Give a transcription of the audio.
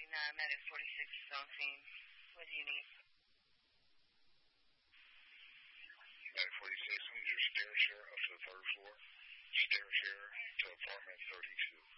I'm at 46 something. What do you need? At 46, we need your stair share up to the third floor. Stair share to apartment 32.